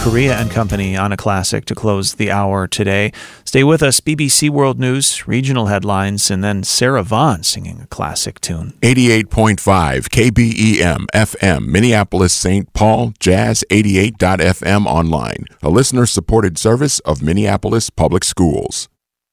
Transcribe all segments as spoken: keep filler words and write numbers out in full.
Correa and Company on a classic to close the hour today. Stay with us. B B C World News, regional headlines, and then Sarah Vaughan singing a classic tune. eighty-eight point five K B E M F M, Minneapolis, Saint Paul, Jazz eighty-eight dot F M online, a listener-supported service of Minneapolis Public Schools.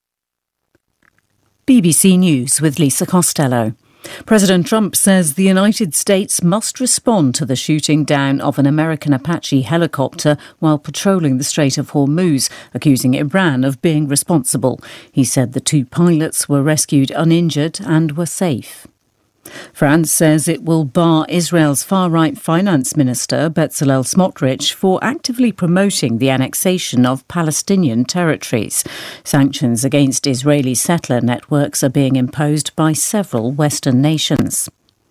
B B C News with Lisa Costello. President Trump says the United States must respond to the shooting down of an American Apache helicopter while patrolling the Strait of Hormuz, accusing Iran of being responsible. He said the two pilots were rescued uninjured and were safe. France says it will bar Israel's far-right finance minister, Bezalel Smotrich, for actively promoting the annexation of Palestinian territories. Sanctions against Israeli settler networks are being imposed by several Western nations.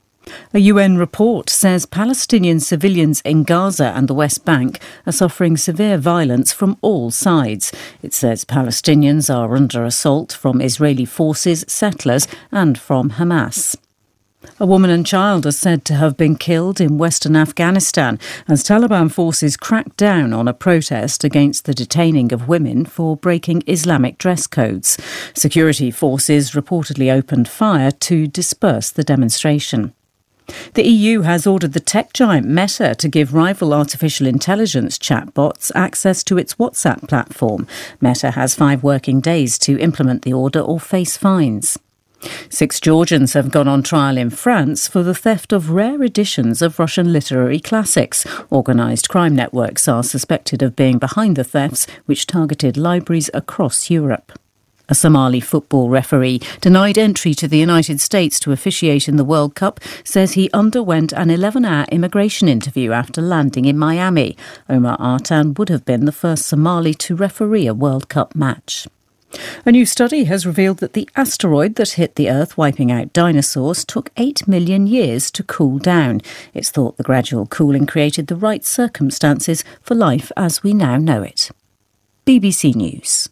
A U N report says Palestinian civilians in Gaza and the West Bank are suffering severe violence from all sides. It says Palestinians are under assault from Israeli forces, settlers, and from Hamas. A woman and child are said to have been killed in western Afghanistan as Taliban forces cracked down on a protest against the detaining of women for breaking Islamic dress codes. Security forces reportedly opened fire to disperse the demonstration. The E U has ordered the tech giant Meta to give rival artificial intelligence chatbots access to its WhatsApp platform. Meta has five working days to implement the order or face fines. Six Georgians have gone on trial in France for the theft of rare editions of Russian literary classics. Organised crime networks are suspected of being behind the thefts, which targeted libraries across Europe. A Somali football referee denied entry to the United States to officiate in the World Cup says he underwent an eleven-hour immigration interview after landing in Miami. Omar Artan would have been the first Somali to referee a World Cup match. A new study has revealed that the asteroid that hit the Earth, wiping out dinosaurs, took eight million years to cool down. It's thought the gradual cooling created the right circumstances for life as we now know it. B B C News.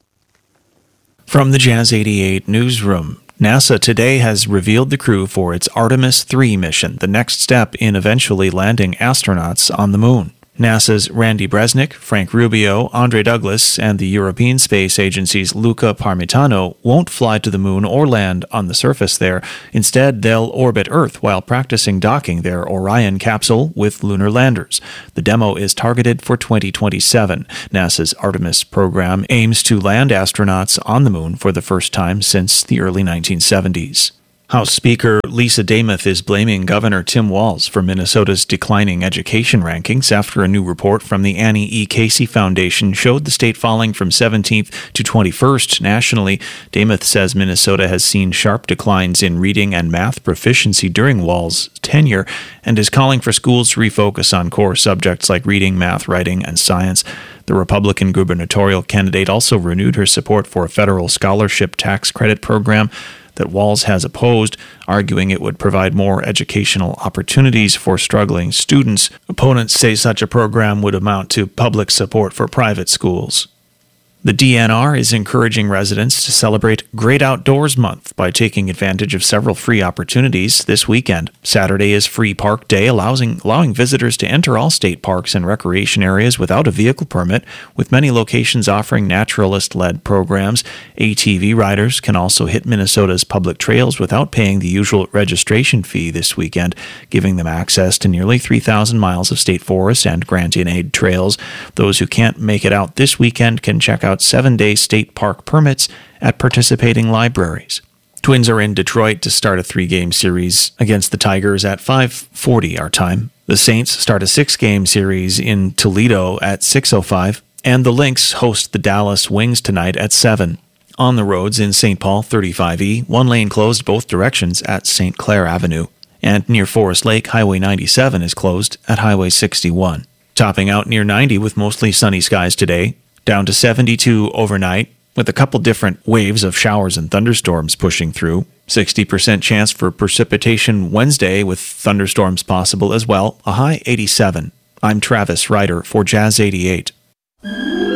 From the Jazz eighty-eight newsroom, NASA today has revealed the crew for its Artemis three mission, the next step in eventually landing astronauts on the moon. NASA's Randy Bresnik, Frank Rubio, Andre Douglas, and the European Space Agency's Luca Parmitano won't fly to the moon or land on the surface there. Instead, they'll orbit Earth while practicing docking their Orion capsule with lunar landers. The demo is targeted for twenty twenty-seven. NASA's Artemis program aims to land astronauts on the moon for the first time since the early nineteen seventies. House Speaker Lisa Demuth is blaming Governor Tim Walz for Minnesota's declining education rankings after a new report from the Annie E. Casey Foundation showed the state falling from seventeenth to twenty-first nationally. Demuth says Minnesota has seen sharp declines in reading and math proficiency during Walz's tenure and is calling for schools to refocus on core subjects like reading, math, writing, and science. The Republican gubernatorial candidate also renewed her support for a federal scholarship tax credit program that Walz has opposed, arguing it would provide more educational opportunities for struggling students. Opponents say such a program would amount to public support for private schools. The D N R is encouraging residents to celebrate Great Outdoors Month by taking advantage of several free opportunities this weekend. Saturday is Free Park Day, allowing, allowing visitors to enter all state parks and recreation areas without a vehicle permit, with many locations offering naturalist-led programs. A T V riders can also hit Minnesota's public trails without paying the usual registration fee this weekend, giving them access to nearly three thousand miles of state forest and grant-in-aid trails. Those who can't make it out this weekend can check out seven-day state park permits at participating libraries. Twins are in Detroit to start a three-game series against the Tigers at five forty our time. The Saints start a six-game series in Toledo at six oh five, and the Lynx host the Dallas Wings tonight at seven. On the roads in Saint Paul, thirty-five E, one lane closed both directions at Saint Clair Avenue. And near Forest Lake, Highway ninety-seven is closed at Highway sixty-one. Topping out near ninety with mostly sunny skies today, down to seventy-two overnight, with a couple different waves of showers and thunderstorms pushing through. sixty percent chance for precipitation Wednesday with thunderstorms possible as well. A high eighty-seven. I'm Travis Ryder for Jazz eighty-eight.